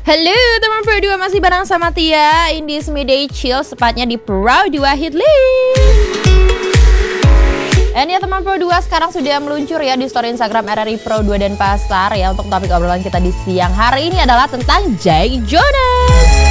Halo teman Pro 2, masih bareng sama Tia in this midday chill, sepatnya di Pro 2 Hit List. Dan ya teman Pro 2, sekarang sudah meluncur ya di story Instagram RRI Pro 2 Denpasar ya. Untuk topik obrolan kita di siang hari ini adalah tentang Jay Jonas.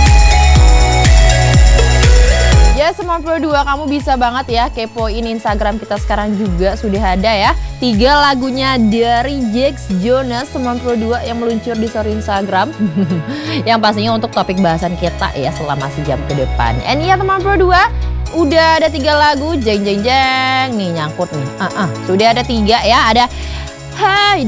Ya semua Pro 2, kamu bisa banget ya kepoin Instagram kita sekarang juga sudah ada ya 3 lagunya dari Jay Jonas teman Pro 2 yang meluncur di story Instagram. Yang pastinya untuk topik bahasan kita ya selama sejam ke depan. And ya teman Pro 2, udah ada 3 lagu jeng nih nyangkut nih. Sudah ada 3 ya, ada Hai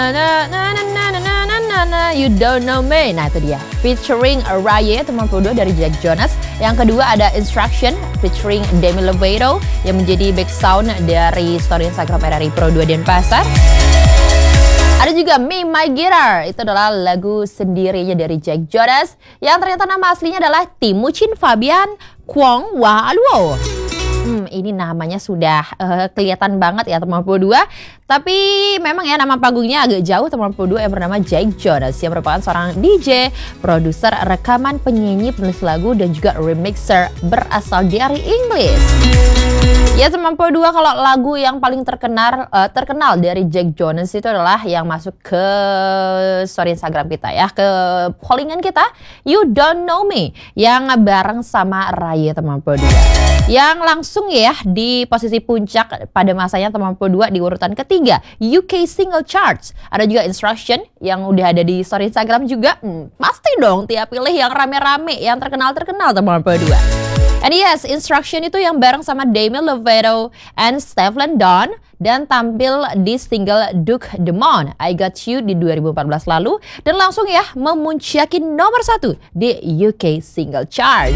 You Don't Know Me. Nah itu dia featuring Raya teman Pro 2 dari Jay Jonas. Yang kedua ada Instruction featuring Demi Lovato yang menjadi back sound dari story Instagram RRI Pro 2 Denpasar. Ada juga Me My Guitar, itu adalah lagu sendirinya dari Jay Jonas yang ternyata nama aslinya adalah Timuchin Fabian Kwong Waluo. Ini namanya sudah kelihatan banget ya teman Pro 2. Tapi memang ya nama panggungnya agak jauh teman Pro 2 yang bernama Jay Jonas yang merupakan seorang DJ, produser, rekaman, penyanyi, penulis lagu dan juga remixer berasal dari Inggris. Ya teman Pro 2, kalau lagu yang paling terkenal dari Jay Jonas itu adalah yang masuk ke story Instagram kita ya, ke pollingan kita, You Don't Know Me yang bareng sama Raya teman Pro 2. Yang langsung ya di posisi puncak pada masanya teman Pro 2 di urutan ketiga UK Single Charts. Ada juga Instruction yang udah ada di story Instagram juga. Pasti dong tiap pilih yang rame-rame, yang terkenal teman Pro 2. And yes, Instruction itu yang bareng sama Demi Lovato and Stefflon Don dan tampil di single Duke Dumont I Got You di 2014 lalu dan langsung ya memuncaki nomor 1 di UK Single Charts.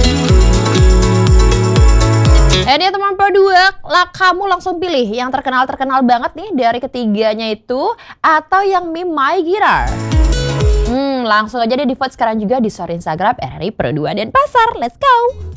Ya teman Pro 2, kamu langsung pilih yang terkenal banget nih dari ketiganya itu atau yang Me My Guitar. Langsung aja deh di vote sekarang juga di story Instagram RRI Pro 2 Denpasar. Let's go!